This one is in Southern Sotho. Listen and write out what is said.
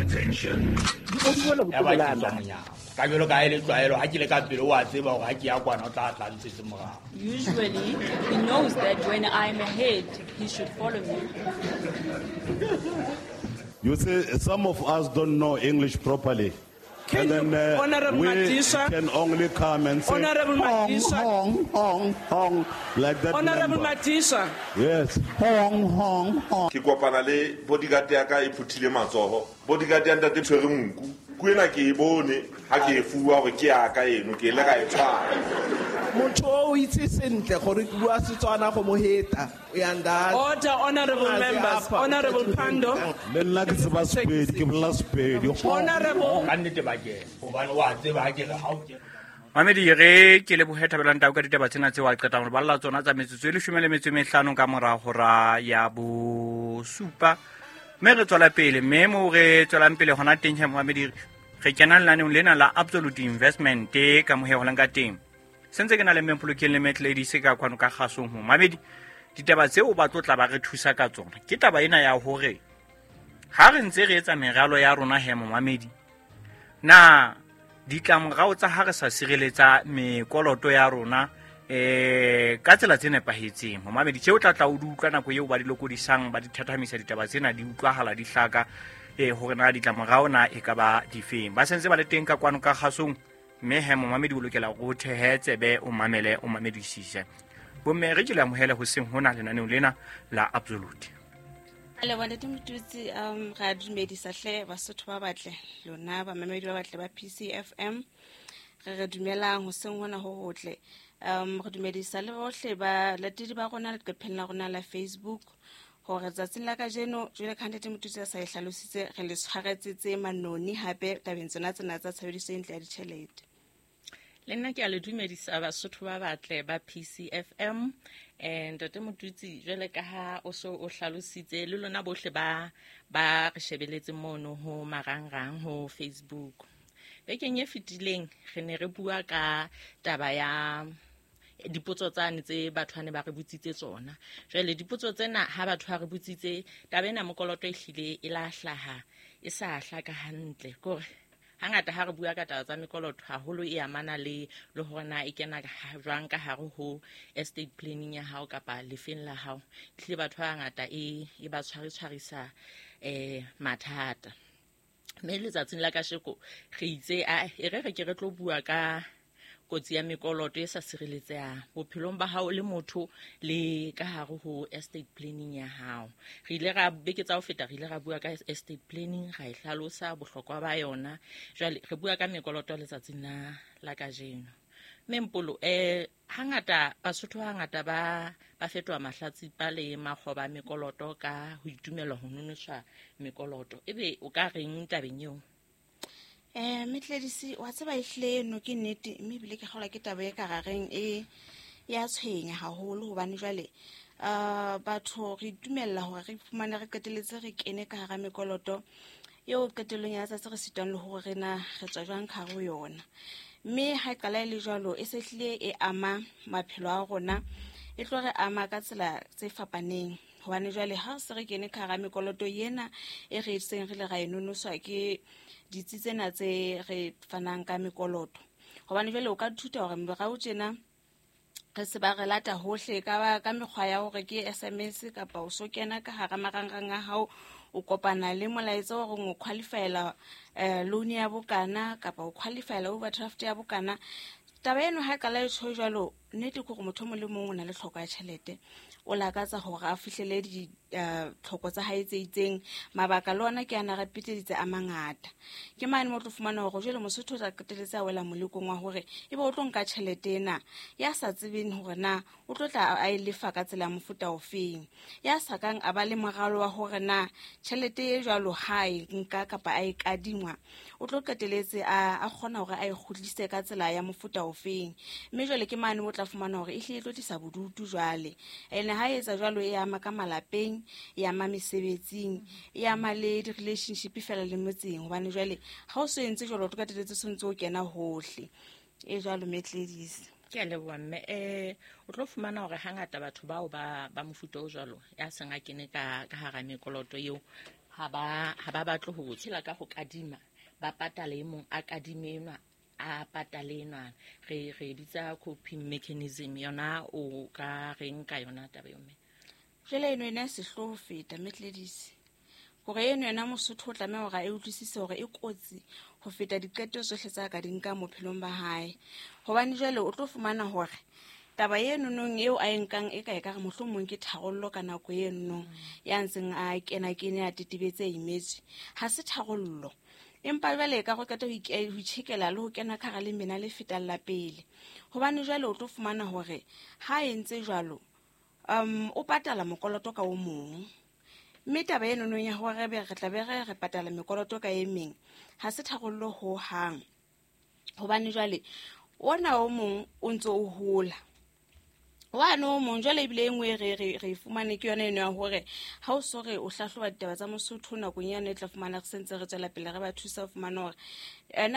attention. ya ba ke tswa monyako ka jalo ka ele tlwaelo ha ke le ka pele wa tseba hore ha ke ya kwana o tla tla ntse morao. Usually, he knows that when I'm ahead, he should follow me. You see, some of us don't know English properly. Can And then Honorable we Matisha, can only come and say, Honorable hong, Matisha. hong, hong, hong, like that Honorable number. Matisha, Yes, hong, hong, hong. Ke kopana le bodyguard ya ka e phuthile matsoho. Bodyguard ya ntate tshwere nku. Kuena ke e bone ha ke e fuwa hore ke ya ka eno ke le ka e tshwara. Motho o itse sentle gore ke bua Setswana go mo heta o ya nda order, honorable members, Honorable Pando, Le nna ke tseba Sepedi, ke bolela Sepedi. Honorable. Ka nnete ba ke hobane wa tseba ha ke re ha o ke Mamedi re ke le bohetabelang tau ka ditaba tsena tse wa qeta hore ba lla tsona tsa metsotso e 15 ka mora hora ya bo supa me re tswela pele me mo re tswelang pele hona teng he Mamedi re kena laneng lena la Absolute Investment ka mohe holang ka teng sentse ke na le mempolokeng le metledi se ka kwano ka gasong ho Mamedi ditaba tseo ba tlotla ba re thusa ka tsona ke taba ena ya hore ha re ntse re etsa meralo ya rona he Mamedi na ditlamorao tsa ha re sa sireletsa mekoloto ya rona ka tsela tse nepahetseng ho Mamedi tšeo tla tla o di utlwa nako eo ba di lokodisang ba di thathamisa ditaba tsena di utlwahala di hlaka hore na ditlamorao na e ka ba difeng ba sentse ba le teng ka kwano ka gasong mme he Mamedi o lokela go thehe tsebe o mamele o mamedisise bomme re ke le amohele ho seng hona lenaneo lena la Absolute. Ale wanda timututsi ga dumedisa hle Basotho ba batle lona ba mamedi ba batle ba PCFM re dumelang ho seng hona ho hotle re dumedisa le bohle ba latedi ba rona le qepheng la rona la Facebook hore tsatsing la ka jeno jwale khante timututsi sa e hlalositse re le tshwaretsetse manoni hape tabeng tsona tsena tsa tshebediso e ntle ya ditjhelete. Le nna ke a le dumedisa Basotho ba batle ba PCFM and Motutsi jwale ka ha o so o hlalositse le lona bohle ba re shebeletse mono ho marangrang ho Facebook. Bekeng e fetileng re ne re bua ka taba ya dipotso tsane tse batho ne ba re butsitse tsona. Jwale dipotso tsena ha batho ha re butsitse taba ena mokoloto e hlile e la hlaha e sa hlaka hantle gore hangata ha re bua ka taba tsa mekoloto haholo e amana le hore na e kena jwang ka hare ho estate planning ya hao kapa lefeng la hao hle batho ba ngata e ba tshwarisa mathata mme letsatsing la kasheko re itse e re ke re tlo bua ka kotsi ya mekoloto e sa sireletsehang bophelong ba hao le motho le ka hare ho estate planning ya hao re ile ra beke tsa ho feta re ile ra bua ka estate planning ra e hlalosa bohlokwa ba yona jwale re bua ka mekoloto letsatsing la kajeno mempolo hangata Basotho hangata ba fetoa mahlatsipa le makgoba mekoloto ka ho itumela ho nonoswa mekoloto ebe o ka reng tabeng eo? Metledisi wa tseba ihle no ke nnete mme bile ke kgola ke taba e ka gareng ya tshwenya haholo hobane jwale batho re dumella hore re fumane re qeteletse re kene ka hara mekoloto eo qetelong ya tsa re sitang le hore rena re tswa jwang ka ho yona mme ha qala ile jwalo e se hlile e ama maphelo a rona e tlo re ama ka tsela tse fapaneng hobane jwale ha se re kene ka hara mekoloto yena e re seng re le ra enonoswa ke ditsi tsena tse re fanang ka mekoloto hobane jwale o ka thuta hore morao tjena re se ba re lata hohle ka mekgwa ya hore ke SMS kapa o so kena ka hara marangrang a hao o kopana le molaetsa hore o qualifyela loan ya bokana kapa o qualifyela overdraft ya bokana taba eno ha kala e tsho jwalo nnete go motho mo le mongwe o na le tlhoko ya tšhelete o lakatsa hore a fihlele di tlhoko tsa hae tse itseng mabaka le ona ke ana repeteditse a mangata ke mane mo tlo fumana hore jwale Mosotho tla qeteletsa wela molekong wa hore ebe o tlo nka tšhelete ena ya sa tsebeng hore na o tlo tla a lefa ka tsela mofuta ofeng ya sa kang a ba le moralo wa hore na tšhelete e jwalo hae nka kapa a ikadingwa o tlo qeteletse a kgona hore a ikhutlise ka tsela ya mofuta ofeng mme jwale ke mane mo tla fumana hore e hle e tlo tisa bodutu jwale ene ha etsa jwalo e ama ka malapeng e ama mesebetsing e ama le di relationship fela le motseng hobane jwale ha o so entse jwalo o tlo qeteletse sontse o kena hohle e jwalo Metledisi ke a leboha mme o tlo fumana hore hangata batho bao ba mofuta o jwalo ya seng a kene ka hara mekoloto eo ha ba batle ho tshela ka go kadima ba patala e mong a kadimenwa a patale enwana re bitsa coping mechanism yona o ka reng ka yona taba yo mme jele eno ena sehloho ho feta Metledisi gore eno ena Mosotho o tlameha hore e utlwisise hore e kotsi ho feta diqeto tsohle tsa ka di nka mophelong ba hae hobane jwale o tlo fumana hore taba eno nong eo a enkang e ka e ka re mohlomong ke tharollo ka nako eno nong ya ntseng a kena a tetebetse image ha se tharollo empa jwale ka go qeta ho itshekela le ho kena ka le mena le fetalla pele hobane jwale o tlo fumana hore ha entse jwalo o patala mokoloto ka o mong mme taba eno nong ya hore re tla be re patala mekoloto ka emeng ha se tharollo ho hang hobane jwale ona o mong o ntse o hola wa no mo jwale ibile engwe re fumane ke yona eno ya hore ha o sore o hlahloba ditaba tsa Mosotho na go nyane tla fumana re sentse re tsela pele re ba thusa fumana hore